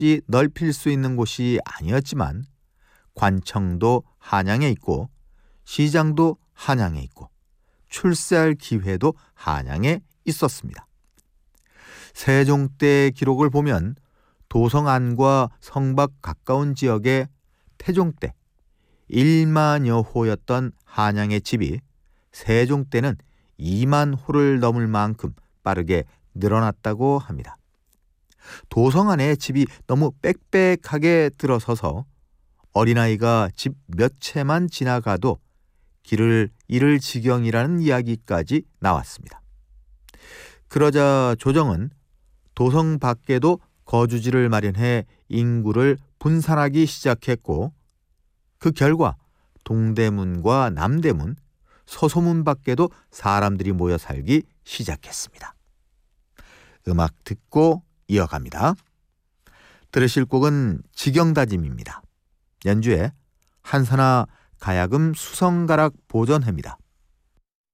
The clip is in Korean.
넓힐 수 있는 곳이 아니었지만 관청도 한양에 있고 시장도 한양에 있고 출세할 기회도 한양에 있었습니다. 세종 때 기록을 보면 도성 안과 성 밖 가까운 지역에 태종 때 1만여 호였던 한양의 집이 세종 때는 2만 호를 넘을 만큼 빠르게 늘어났다고 합니다. 도성 안에 집이 너무 빽빽하게 들어서서 어린아이가 집 몇 채만 지나가도 길을 잃을 지경이라는 이야기까지 나왔습니다. 그러자 조정은 도성 밖에도 거주지를 마련해 인구를 분산하기 시작했고 그 결과 동대문과 남대문, 서소문 밖에도 사람들이 모여 살기 시작했습니다. 음악 듣고 이어갑니다. 들으실 곡은 지경다짐입니다. 연주에 한선아 가야금 수성가락 보전회입니다.